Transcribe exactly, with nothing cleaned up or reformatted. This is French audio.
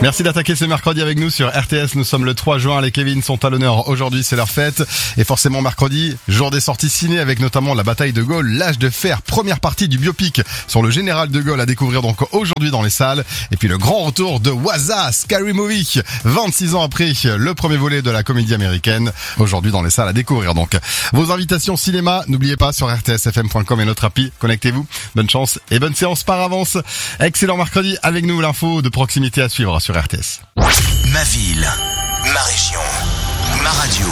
Merci d'attaquer ce mercredi avec nous sur R T S. Nous sommes le trois juin. Les Kevin sont à l'honneur. Aujourd'hui, c'est leur fête. Et forcément, mercredi, jour des sorties ciné avec notamment la bataille de Gaulle, l'âge de fer, première partie du biopic sur le général de Gaulle à découvrir donc aujourd'hui dans les salles. Et puis le grand retour de Waza, Scary Movie, vingt-six ans après le premier volet de la comédie américaine. Aujourd'hui dans les salles à découvrir donc. Vos invitations cinéma, n'oubliez pas sur r t s f m point com et notre appli. Connectez-vous. Bonne chance et bonne séance par avance. Excellent mercredi avec nous, l'info de proximité à suivre sur R T S. Ma ville, ma région, ma radio.